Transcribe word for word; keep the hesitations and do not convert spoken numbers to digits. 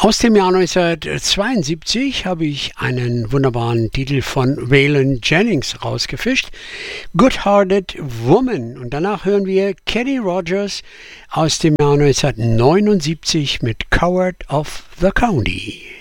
Aus dem Jahr neunzehnhundertzweiundsiebzig habe ich einen wunderbaren Titel von Waylon Jennings rausgefischt, Good-Hearted Woman. Und danach hören wir Kenny Rogers aus dem Jahr neunzehnhundertneunundsiebzig mit Coward of the County.